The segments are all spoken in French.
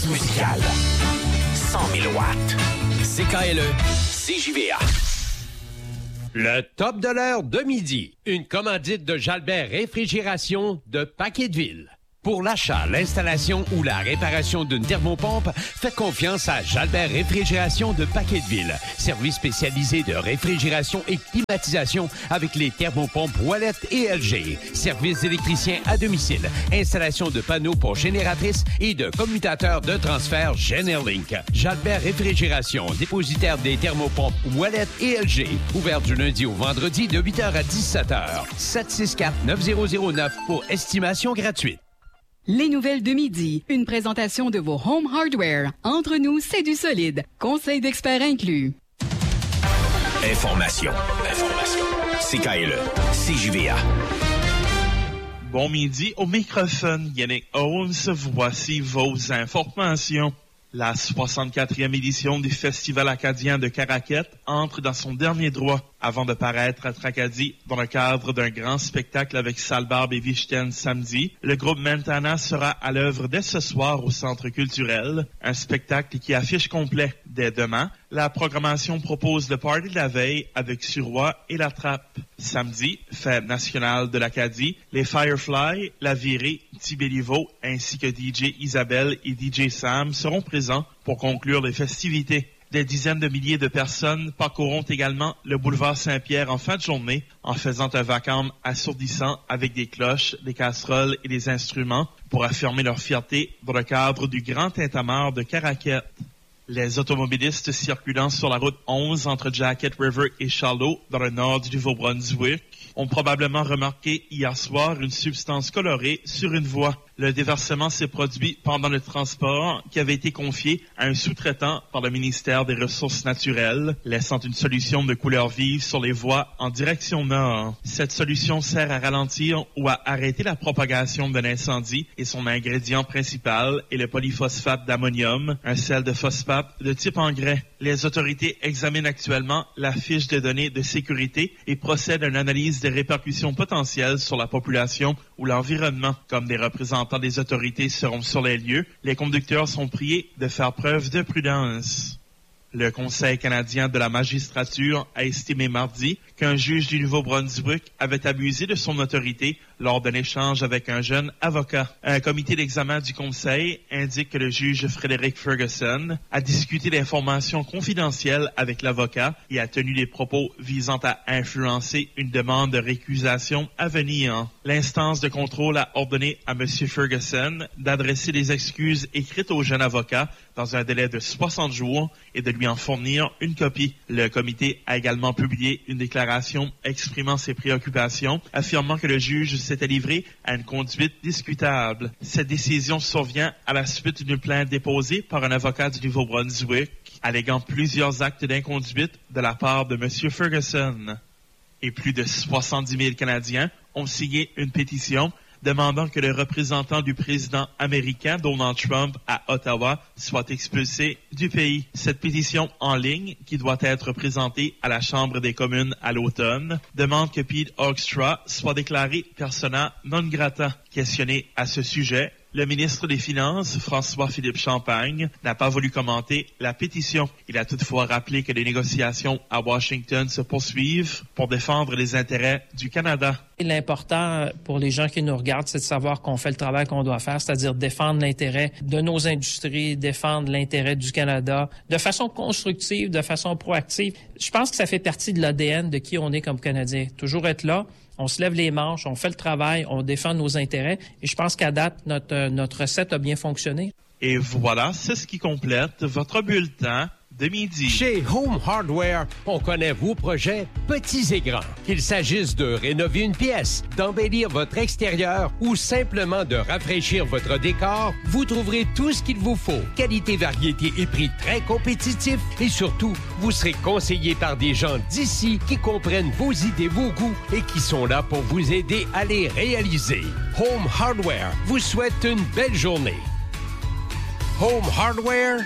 musicale. 100 000 watts. CKLE, CJVA. Le top de l'heure de midi. Une commandite de Jalbert Réfrigération de Paqueteville. Pour l'achat, l'installation ou la réparation d'une thermopompe, faites confiance à Jalbert Réfrigération de Paqueteville. Service spécialisé de réfrigération et climatisation avec les thermopompes Wallet et LG. Service d'électricien à domicile. Installation de panneaux pour génératrices et de commutateurs de transfert Generlink. Jalbert Réfrigération, dépositaire des thermopompes Wallet et LG. Ouvert du lundi au vendredi de 8h à 17h. 764-9009 pour estimation gratuite. Les nouvelles de midi. Une présentation de vos Home Hardware. Entre nous, c'est du solide. Conseil d'experts inclus. Information. CKLE, CJVA. Bon midi au microphone. Yannick Holmes, voici vos informations. La 64e édition du Festival acadien de Caraquette entre dans son dernier droit avant de paraître à Tracadie dans le cadre d'un grand spectacle avec Salbarbe et Vichten samedi. Le groupe Mentana sera à l'œuvre dès ce soir au Centre culturel, un spectacle qui affiche complet dès demain. La programmation propose le party de la veille avec Suroît et La Trappe. Samedi, fête nationale de l'Acadie, les Firefly, La Virée, Tibéliveau ainsi que DJ Isabelle et DJ Sam seront présents pour conclure les festivités. Des dizaines de milliers de personnes parcourront également le boulevard Saint-Pierre en fin de journée en faisant un vacarme assourdissant avec des cloches, des casseroles et des instruments pour affirmer leur fierté dans le cadre du grand tintamarre de Caraquette. Les automobilistes circulant sur la route 11 entre Jacket River et Charlot dans le nord du Nouveau-Brunswick ont probablement remarqué hier soir une substance colorée sur une voie. Le déversement s'est produit pendant le transport qui avait été confié à un sous-traitant par le ministère des Ressources naturelles, laissant une solution de couleur vive sur les voies en direction nord. Cette solution sert à ralentir ou à arrêter la propagation d'un incendie et son ingrédient principal est le polyphosphate d'ammonium, un sel de phosphate de type engrais. Les autorités examinent actuellement la fiche de données de sécurité et procèdent à une analyse des répercussions potentielles sur la population ou l'environnement. Comme des représentants des autorités seront sur les lieux, les conducteurs sont priés de faire preuve de prudence. Le Conseil canadien de la magistrature a estimé mardi qu'un juge du Nouveau-Brunswick avait abusé de son autorité lors d'un échange avec un jeune avocat. Un comité d'examen du Conseil indique que le juge Frédéric Ferguson a discuté d'informations confidentielles avec l'avocat et a tenu des propos visant à influencer une demande de récusation à venir. L'instance de contrôle a ordonné à M. Ferguson d'adresser des excuses écrites au jeune avocat dans un délai de 60 jours et de lui en fournir une copie. Le comité a également publié une déclaration exprimant ses préoccupations, affirmant que le juge s'était livré à une conduite discutable. Cette décision survient à la suite d'une plainte déposée par un avocat du Nouveau-Brunswick, alléguant plusieurs actes d'inconduite de la part de M. Ferguson. Et plus de 70 000 Canadiens ont signé une pétition demandant que le représentant du président américain Donald Trump à Ottawa soit expulsé du pays. Cette pétition en ligne, qui doit être présentée à la Chambre des communes à l'automne, demande que Pete Hoekstra soit déclaré persona non grata. Questionné à ce sujet, le ministre des Finances, François-Philippe Champagne, n'a pas voulu commenter la pétition. Il a toutefois rappelé que les négociations à Washington se poursuivent pour défendre les intérêts du Canada. L'important pour les gens qui nous regardent, c'est de savoir qu'on fait le travail qu'on doit faire, c'est-à-dire défendre l'intérêt de nos industries, défendre l'intérêt du Canada de façon constructive, de façon proactive. Je pense que ça fait partie de l'ADN de qui on est comme Canadien. Toujours être là. On se lève les manches, on fait le travail, on défend nos intérêts. Et je pense qu'à date, notre recette a bien fonctionné. Et voilà, c'est ce qui complète votre bulletin de midi. Chez Home Hardware, on connaît vos projets petits et grands. Qu'il s'agisse de rénover une pièce, d'embellir votre extérieur ou simplement de rafraîchir votre décor, vous trouverez tout ce qu'il vous faut. Qualité, variété et prix très compétitifs et surtout, vous serez conseillé par des gens d'ici qui comprennent vos idées, vos goûts et qui sont là pour vous aider à les réaliser. Home Hardware vous souhaite une belle journée. Home Hardware,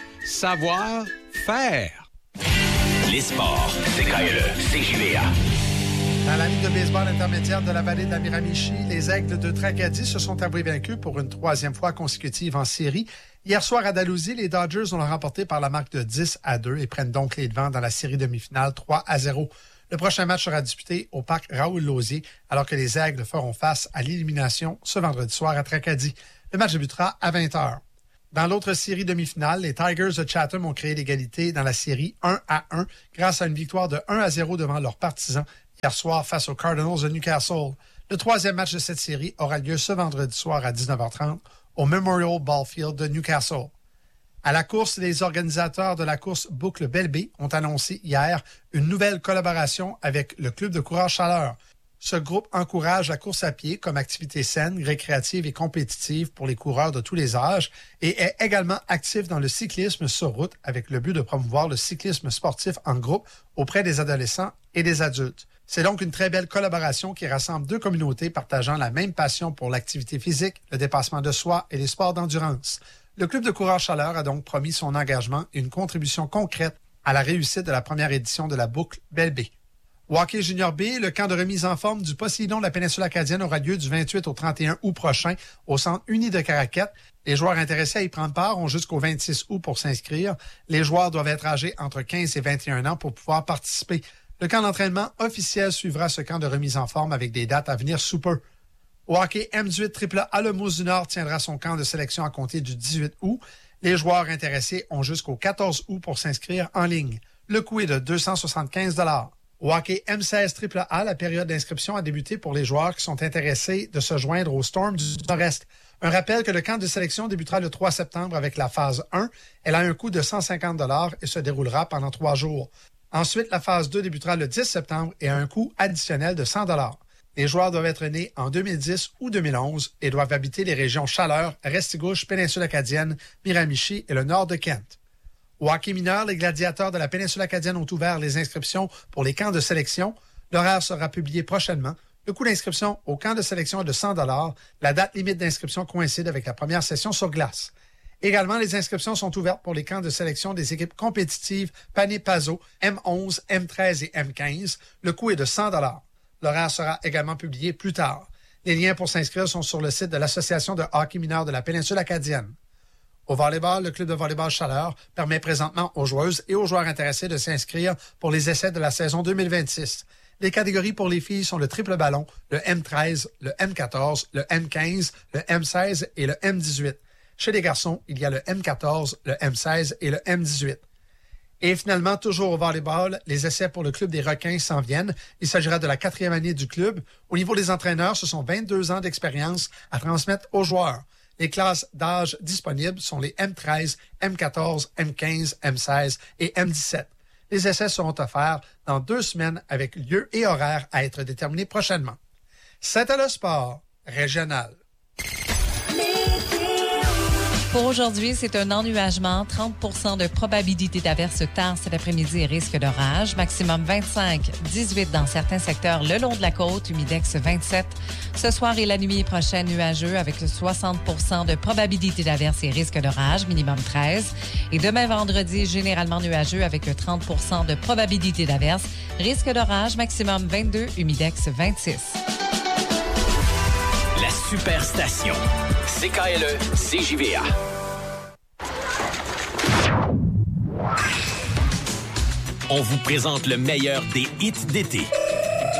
savoir faire. Les sports, CKLE, CJVA. Dans la Ligue de baseball intermédiaire de la vallée de la Miramichi, les Aigles de Tracadie se sont avoués vaincus pour une 3e fois consécutive en série. Hier soir à Dalhousie, les Dodgers ont remporté par la marque de 10-2 et prennent donc les devants dans la série demi-finale 3-0. Le prochain match sera disputé au parc Raoul-Lausier, alors que les Aigles feront face à l'élimination ce vendredi soir à Tracadie. Le match débutera à 20h. Dans l'autre série demi-finale, les Tigers de Chatham ont créé l'égalité dans la série 1-1 grâce à une victoire de 1-0 devant leurs partisans hier soir face aux Cardinals de Newcastle. Le 3e match de cette série aura lieu ce vendredi soir à 19h30 au Memorial Ballfield de Newcastle. À la course, les organisateurs de la course Boucle Belle-Baie ont annoncé hier une nouvelle collaboration avec le Club de coureurs Chaleur. Ce groupe encourage la course à pied comme activité saine, récréative et compétitive pour les coureurs de tous les âges et est également actif dans le cyclisme sur route avec le but de promouvoir le cyclisme sportif en groupe auprès des adolescents et des adultes. C'est donc une très belle collaboration qui rassemble deux communautés partageant la même passion pour l'activité physique, le dépassement de soi et les sports d'endurance. Le Club de coureurs Chaleur a donc promis son engagement et une contribution concrète à la réussite de la première édition de la Boucle Belle-Baie. Au hockey junior B, le camp de remise en forme du Poséidon de la péninsule acadienne aura lieu du 28 au 31 août prochain au Centre uni de Caraquette. Les joueurs intéressés à y prendre part ont jusqu'au 26 août pour s'inscrire. Les joueurs doivent être âgés entre 15 et 21 ans pour pouvoir participer. Le camp d'entraînement officiel suivra ce camp de remise en forme avec des dates à venir sous peu. Au hockey M18 AAA, le Mousse du Nord tiendra son camp de sélection à compter du 18 août. Les joueurs intéressés ont jusqu'au 14 août pour s'inscrire en ligne. Le coût est de 275 $. Au hockey M16 AAA, la période d'inscription a débuté pour les joueurs qui sont intéressés de se joindre au Storm du Nord-Est. Un rappel que le camp de sélection débutera le 3 septembre avec la phase 1. Elle a un coût de 150 $ et se déroulera pendant 3 jours. Ensuite, la phase 2 débutera le 10 septembre et a un coût additionnel de 100 $. Les joueurs doivent être nés en 2010 ou 2011 et doivent habiter les régions Chaleur, Restigouche, Péninsule acadienne, Miramichi et le nord de Kent. Au hockey mineur, les gladiateurs de la péninsule acadienne ont ouvert les inscriptions pour les camps de sélection. L'horaire sera publié prochainement. Le coût d'inscription au camp de sélection est de 100 $. La date limite d'inscription coïncide avec la première session sur glace. Également, les inscriptions sont ouvertes pour les camps de sélection des équipes compétitives Pané-Pazo, M11, M13 et M15. Le coût est de 100 $. L'horaire sera également publié plus tard. Les liens pour s'inscrire sont sur le site de l'Association de hockey mineur de la péninsule acadienne. Au volleyball, le club de volleyball Chaleur permet présentement aux joueuses et aux joueurs intéressés de s'inscrire pour les essais de la saison 2026. Les catégories pour les filles sont le triple ballon, le M13, le M14, le M15, le M16 et le M18. Chez les garçons, il y a le M14, le M16 et le M18. Et finalement, toujours au volleyball, les essais pour le club des Requins s'en viennent. Il s'agira de la 4e année du club. Au niveau des entraîneurs, ce sont 22 ans d'expérience à transmettre aux joueurs. Les classes d'âge disponibles sont les M13, M14, M15, M16 et M17. Les essais seront offerts dans 2 semaines avec lieu et horaire à être déterminés prochainement. C'était le sport régional. Pour aujourd'hui, c'est un ennuagement, 30 de probabilité d'averse tard cet après-midi et risque d'orage, maximum 25, 18 dans certains secteurs le long de la côte, humidex 27. Ce soir et la nuit prochaine, nuageux avec 60 de probabilité d'averse et risque d'orage, minimum 13. Et demain vendredi, généralement nuageux avec 30 de probabilité d'averse, risque d'orage, maximum 22, humidex 26. La Superstation. CKLE, CJVA. On vous présente le meilleur des hits d'été.